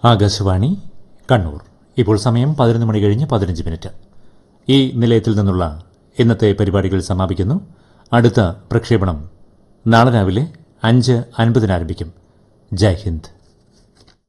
ആകാശവാണി കണ്ണൂർ. ഇപ്പോൾ സമയം 11 മണി കഴിഞ്ഞ് 15 മിനിറ്റ്. ഈ നിലയത്തിൽ നിന്നുള്ള ഇന്നത്തെ പരിപാടികൾ സമാപിക്കുന്നു. അടുത്ത പ്രക്ഷേപണം നാളെ രാവിലെ 5:50 ആരംഭിക്കും. ജയ് ഹിന്ദ്.